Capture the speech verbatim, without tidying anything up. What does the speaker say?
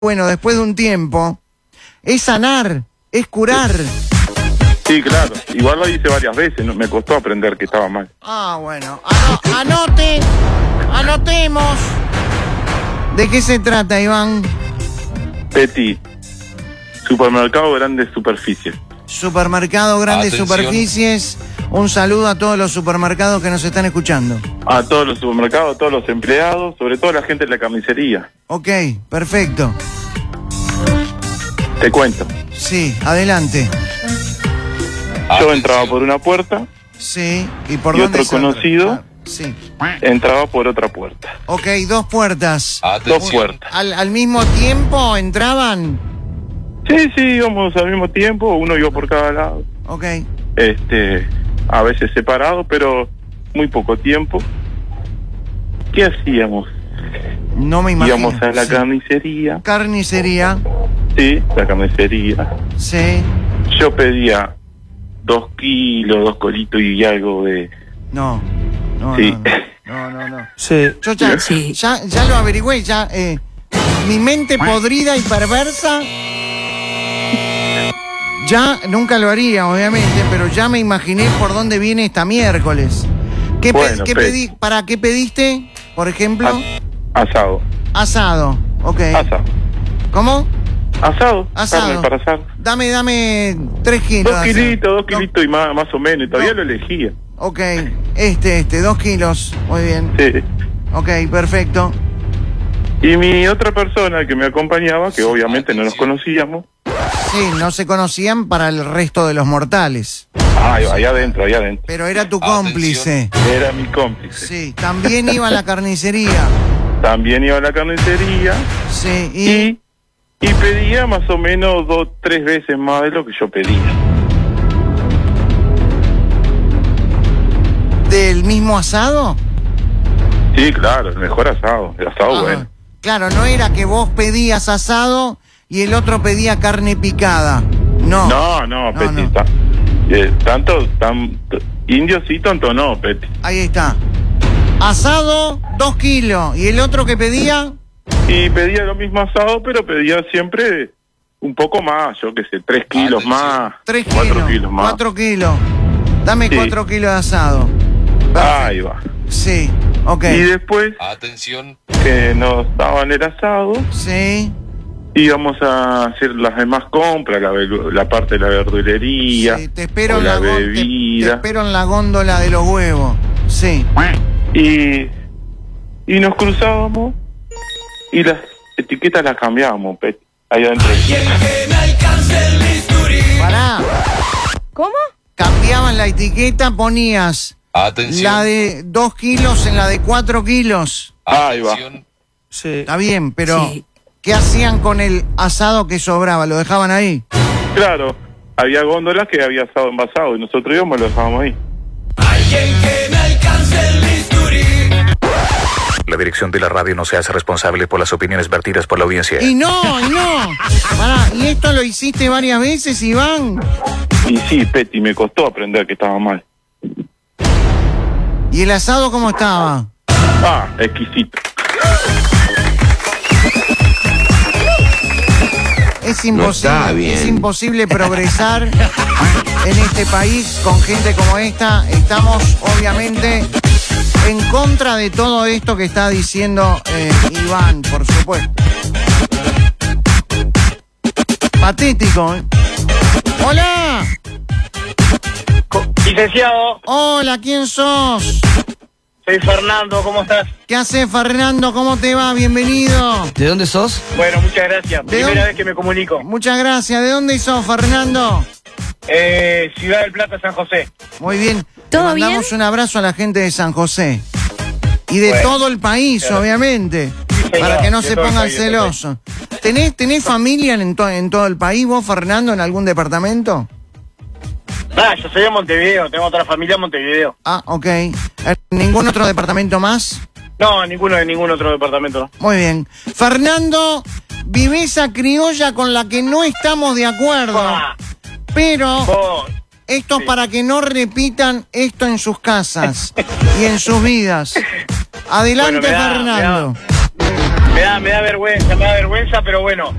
bueno después de un tiempo, es sanar, es curar. Sí, claro. Igual lo hice varias veces, no, me costó aprender que estaba mal. Ah, bueno. Ano- anote, anotemos. ¿De qué se trata, Iván? Petit, supermercado Grandes Superficies. Supermercado Grandes Atención. Superficies. Un saludo a todos los supermercados que nos están escuchando. A todos los supermercados, a todos los empleados, sobre todo a la gente de la carnicería. Ok, perfecto. Te cuento. Sí, adelante. Yo Atención. entraba por una puerta, Sí, ¿y por Y dónde otro se entra? conocido. Ah, sí. entraba por otra puerta. Ok, dos puertas. Atención. Dos puertas. ¿Al, al mismo tiempo entraban? Sí, sí, íbamos al mismo tiempo, uno iba por cada lado. Ok. Este, a veces separados, pero muy poco tiempo. ¿Qué hacíamos? No me imagino. Íbamos a la Sí. carnicería. Carnicería. Sí, la carnicería. Sí. Yo pedía dos kilos, dos colitos y algo de... No. No, Sí. no, no, no, no. Sí. Yo ya, Sí. ya, ya lo averigüé, ya. Eh, mi mente podrida y perversa. Ya nunca lo haría, obviamente, pero ya me imaginé por dónde viene esta miércoles. ¿Qué, pe- Bueno, qué pe- pedí? ¿Para qué pediste, por ejemplo? As- asado. Asado. Ok. Asado. ¿Cómo? Asado. Asado. Carne para asar. Dame, dame tres kilos. Dos de asado. kilitos, dos No, kilitos y más, más o menos. Y todavía No. lo elegía. Ok, este, este, dos kilos. Muy bien. Sí. Ok, perfecto. Y mi otra persona que me acompañaba, que obviamente no nos conocíamos. Sí, no se conocían para el resto de los mortales. Ah, ahí adentro, ahí adentro. Pero era tu Atención. cómplice. Era mi cómplice. Sí, también iba a la carnicería. También iba a la carnicería Sí, y... y, y pedía más o menos dos, tres veces más de lo que yo pedía. ¿Del mismo asado? Sí, claro, el mejor asado. El asado Ah, bueno. claro, no era que vos pedías asado y el otro pedía carne picada. No. No, no, No, Peti. no. ta- eh, tanto, tan, t- indio sí, tonto no, Peti. Ahí está. Asado, dos kilos. ¿Y el otro que pedía? Y pedía lo mismo asado, pero pedía siempre un poco más, yo qué sé, tres kilos Atención. más. Tres Cuatro kilos. kilos más. Cuatro kilos. Dame Sí. cuatro kilos de asado. Ahí va. Sí, ok. Y después Atención. que nos daban el asado, Sí. íbamos a hacer las demás compras, la, velu- la parte de la verdulería, Sí, te espero o en la la, gó- te- te, bebida. espero en la góndola de los huevos. Sí. Y, y nos cruzábamos y las etiquetas las cambiábamos, Peti, ahí adentro. Pará. ¿Cómo? Cambiaban la etiqueta, ponías Atención. la de dos kilos en la de cuatro kilos. Ahí va. Atención. Sí. Está bien, pero Sí. ¿qué hacían con el asado que sobraba? ¿Lo dejaban ahí? Claro, había góndolas que había asado envasado y nosotros íbamos y lo dejábamos ahí. La dirección de la radio no se hace responsable por las opiniones vertidas por la audiencia. Y no, y no. Pará, ¿y esto lo hiciste varias veces, Iván? Y sí, Peti, me costó aprender que estaba mal. ¿Y el asado cómo estaba? Ah, exquisito. Es imposible, es imposible progresar en este país con gente como esta. Estamos obviamente en contra de todo esto que está diciendo eh, Iván, por supuesto. Patético, ¿eh? ¡Hola! Licenciado, Hola, ¿quién sos? soy Fernando, ¿cómo estás? ¿Qué haces, Fernando? ¿Cómo te va? Bienvenido. ¿De dónde sos? Bueno, muchas gracias. ¿De Primera dónde? vez que me comunico. Muchas gracias. ¿De dónde sos, Fernando? Eh, Ciudad del Plata, San José. Muy bien. ¿Todo Le mandamos un abrazo a la gente de San José. Y de Bueno, todo el país, claro. obviamente. señor, Para que no de se todo el pongan país, de todo el celosos. ¿Tenés, ¿Tenés familia en, to- en todo el país vos, Fernando, en algún departamento? Ah, yo soy de Montevideo, tengo otra familia en Montevideo. Ah, ok. ¿En ¿Ningún otro departamento más? No, ninguno de ningún otro departamento, no. Muy bien. Fernando, viveza criolla con la que no estamos de acuerdo. Ah, Pero vos, esto sí. para que no repitan esto en sus casas y en sus vidas. Adelante, Bueno, me da- Fernando. me Me da, me da vergüenza, me da vergüenza, pero bueno,